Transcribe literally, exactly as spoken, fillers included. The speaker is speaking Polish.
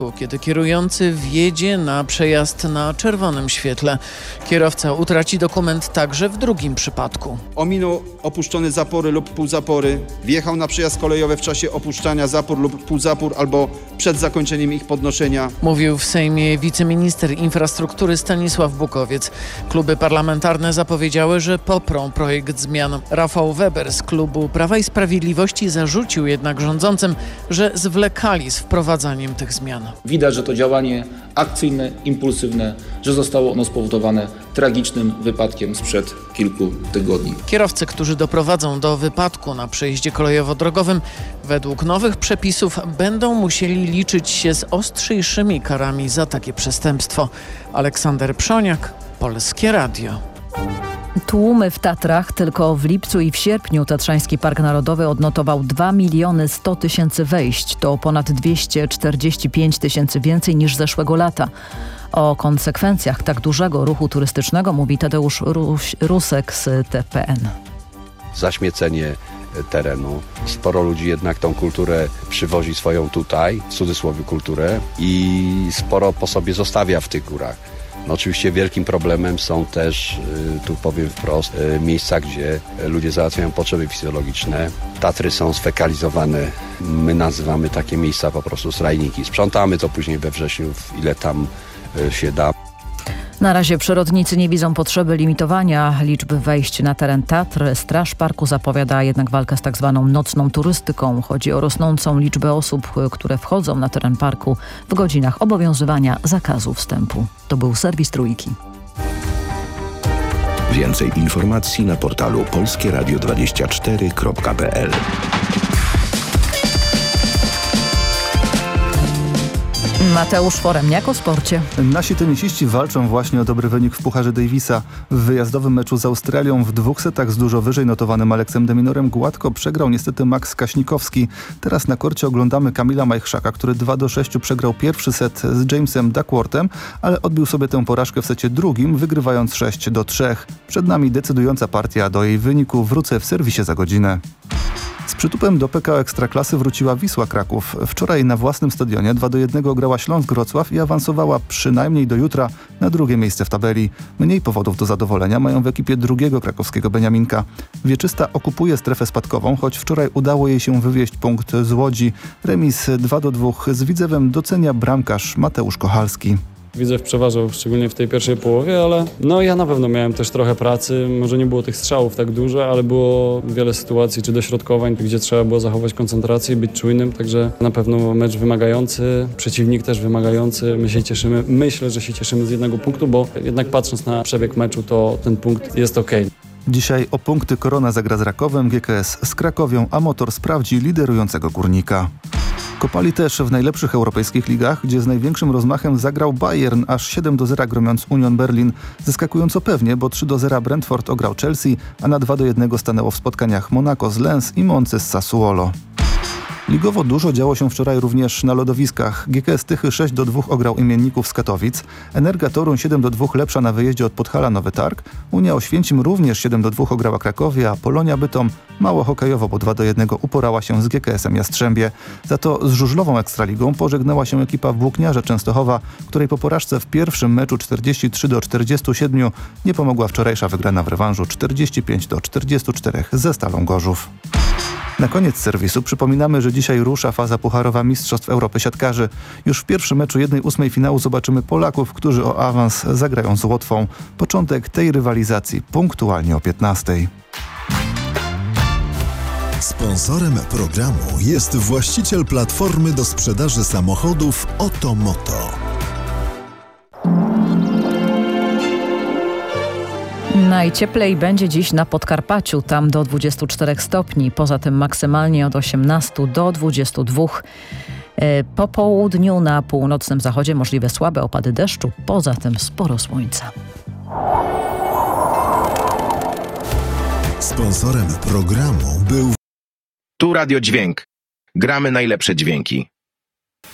kiedy kierujący wjedzie na przejazd na czerwonym świetle. Kierowca utraci dokument także w drugim przypadku. Ominął opuszczone zapory lub półzapory, wjechał na przejazd kolejowy w czasie opuszczania zapór lub półzapór albo przed zakończeniem ich podnoszenia. Mówił w Sejmie wiceminister infrastruktury Stanisław Bukowiec. Kluby parlamentarne zapowiedziały, że poprą projekt zmian. Rafał Weber z klubu Prawa i Sprawiedliwości zarzucił jednak rządzącym, że zwlekali z wprowadzaniem tych zmian. Widać, że to działanie akcyjne, impulsywne, że zostało ono spowodowane tragicznym wypadkiem sprzed kilku tygodni. Kierowcy, którzy doprowadzą do wypadku na przejeździe kolejowo-drogowym, według nowych przepisów będą musieli liczyć się z ostrzejszymi karami za takie przestępstwo. Aleksander Przoniak, Polskie Radio. Tłumy w Tatrach. Tylko w lipcu i w sierpniu Tatrzański Park Narodowy odnotował dwa miliony sto tysięcy wejść. To ponad dwieście czterdzieści pięć tysięcy więcej niż zeszłego lata. O konsekwencjach tak dużego ruchu turystycznego mówi Tadeusz Ruś, Rusek z T P N. Zaśmiecenie terenu. Sporo ludzi jednak tą kulturę przywozi swoją tutaj, w cudzysłowie kulturę, i sporo po sobie zostawia w tych górach. No oczywiście wielkim problemem są też, tu powiem wprost, miejsca, gdzie ludzie załatwiają potrzeby fizjologiczne. Tatry są sfekalizowane. My nazywamy takie miejsca po prostu srajniki. Sprzątamy to później we wrześniu, ile tam się da. Na razie przyrodnicy nie widzą potrzeby limitowania liczby wejść na teren Tatr. Straż Parku zapowiada jednak walkę z tak zwaną nocną turystyką. Chodzi o rosnącą liczbę osób, które wchodzą na teren parku w godzinach obowiązywania zakazu wstępu. To był serwis Trójki. Więcej informacji na portalu polskie radio dwadzieścia cztery kropka p l. Mateusz Foremniak o sporcie. Nasi tenisiści walczą właśnie o dobry wynik w Pucharze Davisa. W wyjazdowym meczu z Australią w dwóch setach z dużo wyżej notowanym Aleksem de Minorem gładko przegrał niestety Max Kaśnikowski. Teraz na korcie oglądamy Kamila Majchrzaka, który dwa do sześciu przegrał pierwszy set z Jamesem Duckworthem, ale odbił sobie tę porażkę w secie drugim, wygrywając sześć do trzech. Przed nami decydująca partia. Do jej wyniku wrócę w serwisie za godzinę. Z przytupem do P K O Ekstraklasy wróciła Wisła Kraków. Wczoraj na własnym stadionie dwa do jednego grała Śląsk Wrocław i awansowała przynajmniej do jutra na drugie miejsce w tabeli. Mniej powodów do zadowolenia mają w ekipie drugiego krakowskiego Beniaminka. Wieczysta okupuje strefę spadkową, choć wczoraj udało jej się wywieźć punkt z Łodzi. Remis dwa do dwóch z Widzewem docenia bramkarz Mateusz Kochalski. Widzew przeważał, szczególnie w tej pierwszej połowie, ale no ja na pewno miałem też trochę pracy. Może nie było tych strzałów tak dużo, ale było wiele sytuacji czy dośrodkowań, gdzie trzeba było zachować koncentrację i być czujnym, także na pewno mecz wymagający, przeciwnik też wymagający. My się cieszymy, myślę, że się cieszymy z jednego punktu, bo jednak patrząc na przebieg meczu, to ten punkt jest okej. Dzisiaj o punkty Korona zagra z Rakowem, G K S z Krakowią, a Motor sprawdzi liderującego Górnika. Kopali też w najlepszych europejskich ligach, gdzie z największym rozmachem zagrał Bayern, aż siedem do zera gromiąc Union Berlin. Zaskakująco pewnie, bo trzy do zera Brentford ograł Chelsea, a na dwa do jednego stanęło w spotkaniach Monaco z Lens i Moncy z Sassuolo. Ligowo dużo działo się wczoraj również na lodowiskach. G K S Tychy sześć do dwóch ograł Imienników z Katowic, Energa Toruń siedem do dwóch lepsza na wyjeździe od Podhala Nowy Targ, Unia Oświęcim również siedem do dwóch ograła Krakowie, a Polonia Bytom mało hokejowo, bo dwa do jednego uporała się z G K S-em Jastrzębie. Za to z żużlową Ekstraligą pożegnała się ekipa Włókniarze Częstochowa, której po porażce w pierwszym meczu czterdzieści trzy do czterdziestu siedmiu nie pomogła wczorajsza wygrana w rewanżu czterdzieści pięć do czterdziestu czterech ze Stalą Gorzów. Na koniec serwisu przypominamy, że dzisiaj rusza faza pucharowa Mistrzostw Europy Siatkarzy. Już w pierwszym meczu jednej ósmej finału zobaczymy Polaków, którzy o awans zagrają z Łotwą. Początek tej rywalizacji punktualnie o piętnastej. Sponsorem programu jest właściciel platformy do sprzedaży samochodów Otomoto. Najcieplej będzie dziś na Podkarpaciu, tam do dwudziestu czterech stopni, poza tym maksymalnie od osiemnastu do dwudziestu dwóch. Po południu na północnym zachodzie możliwe słabe opady deszczu, poza tym sporo słońca. Sponsorem programu był Tu Radio Dźwięk. Gramy najlepsze dźwięki.